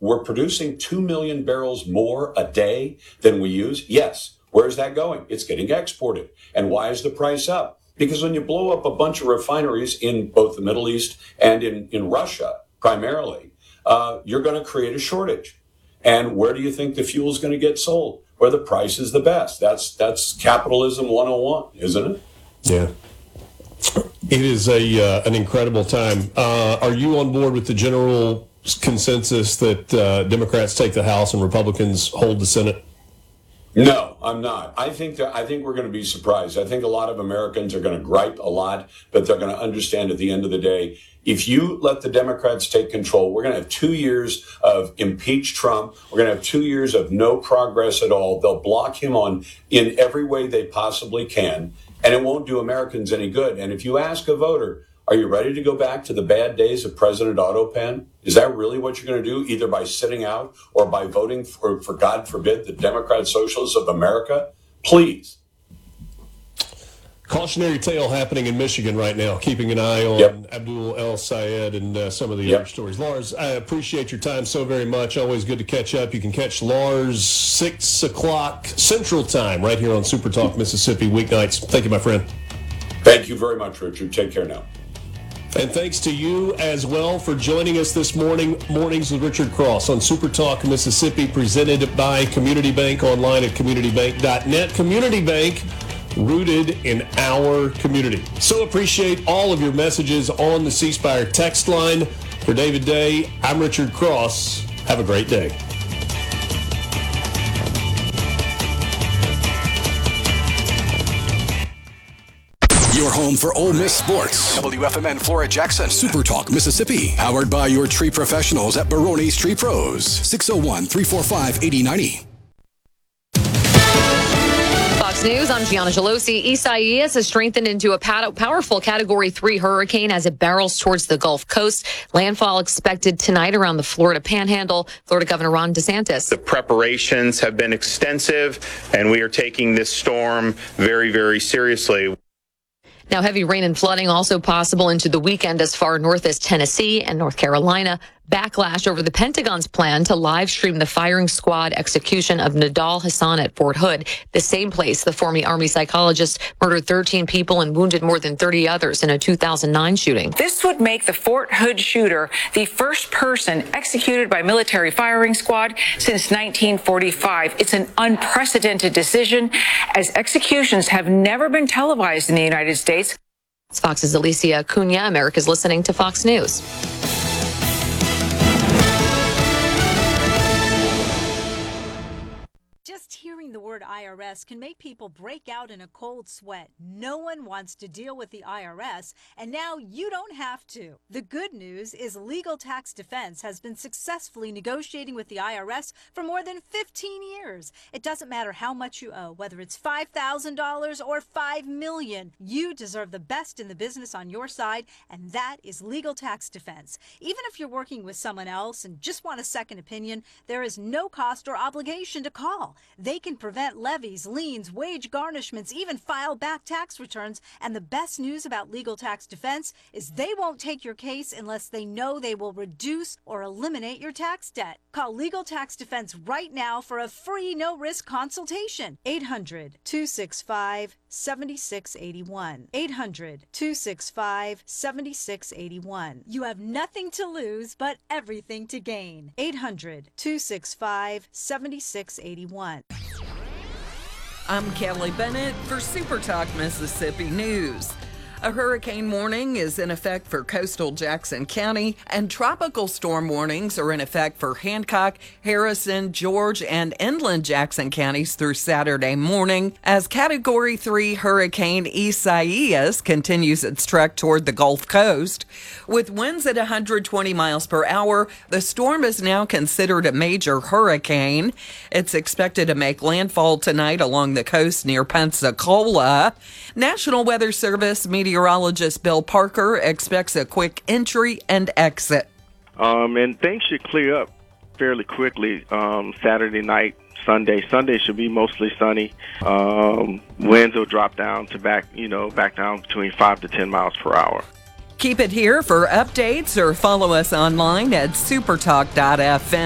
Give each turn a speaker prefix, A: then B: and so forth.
A: we're producing 2 million barrels more a day than we use. Yes. Where's that going? It's getting exported. And why is the price up? Because when you blow up a bunch of refineries in both the Middle East and in Russia, primarily, you're going to create a shortage. And where do you think the fuel is going to get sold? Where the price is the best. That's capitalism 101, isn't it?
B: Yeah. It is an incredible time. Are you on board with the general consensus that Democrats take the House and Republicans hold the Senate?
A: No, I'm not. I think we're going to be surprised. I think a lot of Americans are going to gripe a lot, but they're going to understand at the end of the day, if you let the Democrats take control, we're going to have 2 years of impeach Trump. We're going to have 2 years of no progress at all. They'll block him in every way they possibly can, and it won't do Americans any good. And if you ask a voter, are you ready to go back to the bad days of President Otto Penn? Is that really what you're going to do, either by sitting out or by voting for God forbid, the Democrat Socialists of America? Please.
B: Cautionary tale happening in Michigan right now, keeping an eye on Abdul El Sayed and some of the other stories. Lars, I appreciate your time so very much. Always good to catch up. You can catch Lars 6 o'clock Central Time right here on Super Talk Mississippi weeknights. Thank you, my friend.
A: Thank you very much, Richard. Take care now.
B: And thanks to you as well for joining us this morning. Mornings with Richard Cross on Super Talk Mississippi, presented by Community Bank, online at communitybank.net. Community Bank, rooted in our community. So appreciate all of your messages on the C Spire text line. For David Day, I'm Richard Cross. Have a great day.
C: Your home for Ole Miss sports. WFMN Flora Jackson. Super Talk Mississippi. Powered by your tree professionals at Baroni's Tree Pros. 601-345-8090.
D: Fox News, I'm Gianna Gelosi. Isaias has strengthened into a powerful Category 3 hurricane as it barrels towards the Gulf Coast. Landfall expected tonight around the Florida Panhandle. Florida Governor Ron DeSantis.
E: The preparations have been extensive, and we are taking this storm very, very seriously.
D: Now, heavy rain and flooding also possible into the weekend as far north as Tennessee and North Carolina. Backlash over the Pentagon's plan to live stream the firing squad execution of Nidal Hasan at Fort Hood, the same place the former Army psychologist murdered 13 people and wounded more than 30 others in a 2009 shooting.
F: This would make the Fort Hood shooter the first person executed by military firing squad since 1945. It's an unprecedented decision, as executions have never been televised in the United States.
D: It's Fox's Alicia Cunha. America's listening to Fox News.
G: Hearing the word IRS can make people break out in a cold sweat. No one wants to deal with the IRS, and now you don't have to. The good news is Legal Tax Defense has been successfully negotiating with the IRS for more than 15 years. It doesn't matter how much you owe, whether it's $5,000 or $5 million. You deserve the best in the business on your side, and that is Legal Tax Defense. Even if you're working with someone else and just want a second opinion, there is no cost or obligation to call. They can prevent levies, liens, wage garnishments, even file back tax returns. And the best news about Legal Tax Defense is they won't take your case unless they know they will reduce or eliminate your tax debt. Call Legal Tax Defense right now for a free no-risk consultation. 800-265-7681. 800-265-7681. You have nothing to lose but everything to gain. 800-265-7681.
H: I'm Kelly Bennett for Super Talk Mississippi News. A hurricane warning is in effect for coastal Jackson County, and tropical storm warnings are in effect for Hancock, Harrison, George, and inland Jackson counties through Saturday morning as Category 3 Hurricane Isaias continues its trek toward the Gulf Coast. With winds at 120 miles per hour, the storm is now considered a major hurricane. It's expected to make landfall tonight along the coast near Pensacola. National Weather Service meteorologist Bill Parker expects a quick entry and exit.
I: And things should clear up fairly quickly Saturday night, Sunday. Sunday should be mostly sunny. Winds will drop down to back down between 5 to 10 miles per hour.
H: Keep it here for updates or follow us online at supertalk.fm.